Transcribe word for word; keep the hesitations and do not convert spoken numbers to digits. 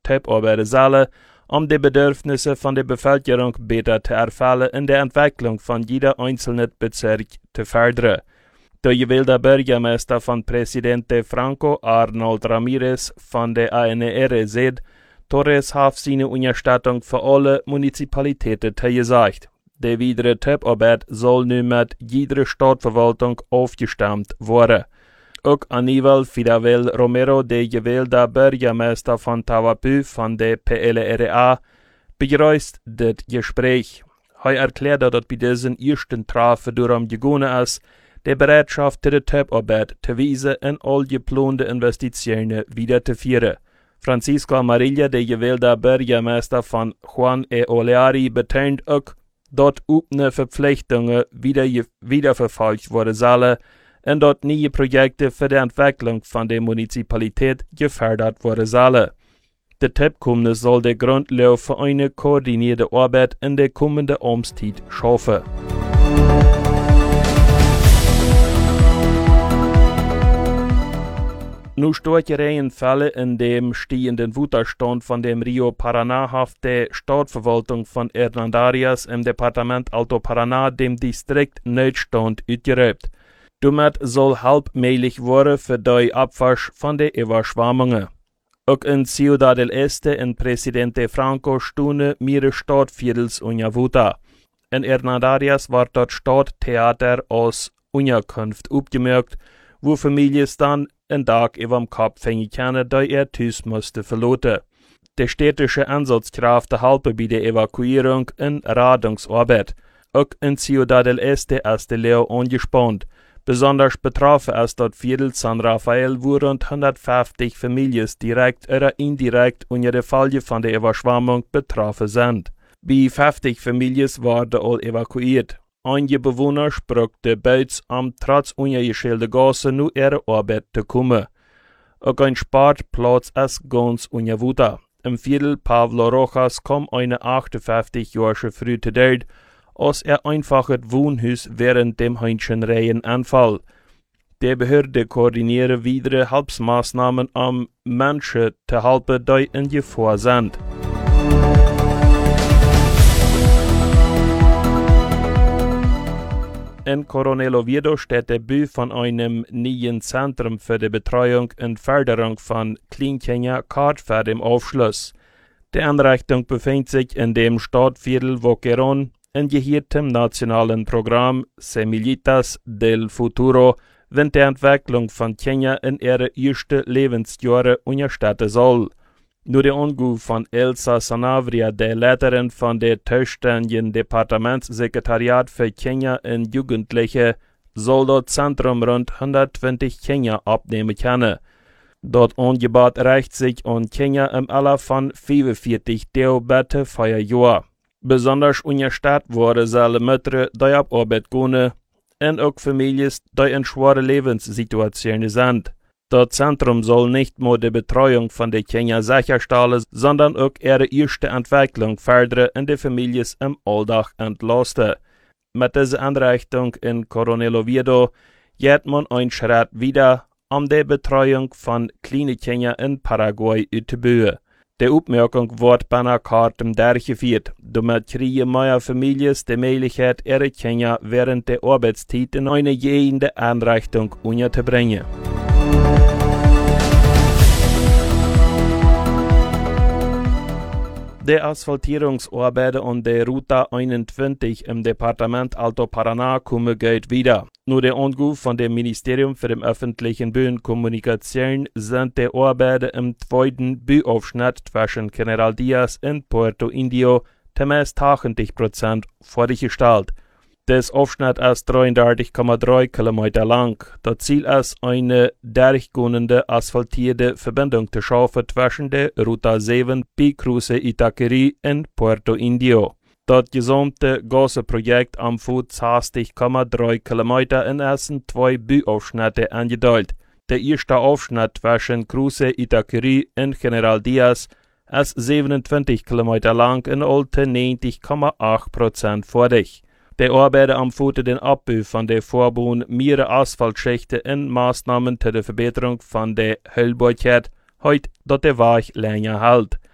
Typarbeiter sollen, um die Bedürfnisse von der Bevölkerung besser zu erfüllen in der Entwicklung von jeder einzelnen Bezirk zu fördern. Der gewählte Bürgermeister von Presidente Franco, Arnold Ramirez von der A N R, sagt, Torres hat seine Unterstützung für alle Munizipalitäten gesagt. Der weitere Typarbeit soll nun mit jeder Stadtverwaltung aufgestimmt werden. Auch Aníbal Fidel Romero, der gewählte Bürgermeister von Tavapu von der P L R A, begrüßt das Gespräch. Er erklärte, dass bei diesen ersten Treffen darum gegangen ist, die Bereitschaft zu der Typarbeit zu weisen und all geplante Investitionen weiterzuführen. Francisco Amarilla, der gewählte Bürgermeister von Juan e Oleari, betont auch, dass offene Verpflichtungen wieder, wiederverfolgt werden sollen und dass neue Projekte für die Entwicklung von der Municipalität gefördert werden sollen. Der Typkommnis soll der Grundlauf für eine koordinierte Arbeit in der kommenden Amtszeit schaffen. Nu steht in Fälle in dem stehenden Widerstand von dem Rio Paraná hat die Stadtverwaltung von Hernandarias im Departement Alto Paraná dem Distrikt Notstand ausgerufen. Damit soll halbmählich werden für die Abwasch von den Überschwemmungen. Auch in Ciudad del Este in Presidente Franco stunden mehrere Stadtviertels unter Wuta. In Hernandarias war das Stadttheater als Unterkunft aufgemerkt, wo Familien dann einen Tag über dem Kopf fängen können, da er Tüß musste verloten. Die städtische Einsatzkräfte halten bei der Evakuierung in Radungsarbeit. Auch in Ciudad del Este ist die Leo angespannt. Besonders betroffen ist das Viertel San Rafael, wo rund hundertfünfzig Familien direkt oder indirekt unter der Folge von der Überschwemmung betroffen sind. Bei fünfzig Familien wurden all evakuiert. Einige Bewohner sprach bereits am trotz ungeschilderte Gasse nur ihre Arbeit zu kommen. Auch ein Sportplatz ist ganz unter Wuta. Im Viertel Pablo Rojas kam eine achtundfünfzigjährige Frau zu Tod, als er einfach das Wohnhaus während dem Hähnchenreihenanfall. Die Behörde koordiniert weitere Hilfsmaßnahmen, um Menschen zu helfen, die in Gefahr sind. In Coronel Oviedo steht der Bau von einem neuen Zentrum für die Betreuung und Förderung von Kleinkindern kurz vor dem Aufschluss. Die Einrichtung befindet sich in dem Stadtviertel Boquerón und gehört dem nationalen Programm Semillitas del Futuro, wenn die Entwicklung von Kindern in ihre ersten Lebensjahre unterstützen soll. Nur der Anruf von Elsa Sanabria, der Leiterin von der zuständigen Departementssekretariat für Kinder und Jugendliche, soll das Zentrum rund hundertzwanzig Kinder abnehmen können. Dort Angebot reicht sich an Kinder im Alter von fünfundvierzig bis vier Jahren. Besonders unterstützt wurde sollen Mütter, die auf Arbeit gehen, und auch Familien, die in schweren Lebenssituationen sind. Das Zentrum soll nicht nur die Betreuung von den Kindern sicherstellen, sondern auch ihre erste Entwicklung fördern und die Familien im Alltag entlasten. Mit dieser Einrichtung in Coronel Oviedo geht man einen Schritt wieder, um die Betreuung von kleinen Kindern in Paraguay auszubauen. Die Aufmerkung wird bei einer Karte durchgeführt. Damit kriegen mehr Familien die Möglichkeit, ihre Kinder während der Arbeitszeit in eine jede Einrichtung unterzubringen. Die Asphaltierungsarbeiten an der Route einundzwanzig im Departement Alto Paraná kommen geht wieder. Nur der Anruf von dem Ministerium für den öffentlichen Bau und Kommunikation sind die Arbeiten im zweiten Bauaufschnitt zwischen General Diaz und Puerto Indio zumindest achtzig Prozent fertiggestellt. Das Aufschnitt ist dreiunddreißig Komma drei Kilometer lang. Das Ziel ist, eine durchgehende asphaltierte Verbindung zu schaffen zwischen der Ruta sieben bei Cruce Itaqueri und Puerto Indio. Das gesamte Gassenprojekt umfasst zwanzig Komma drei Kilometer in ersten zwei Bauaufschnitte angeteilt. Der erste Aufschnitt zwischen Cruce Itaqueri und General Diaz ist siebenundzwanzig Kilometer lang und alte neunzig Komma acht Prozent fertig. Die Arbeiter umfassen den Abbau von der Vorbahn, mehrere Asphaltschichten und Maßnahmen zur Verbesserung von der Hellbarkeit, heute, dass der Weg länger hält.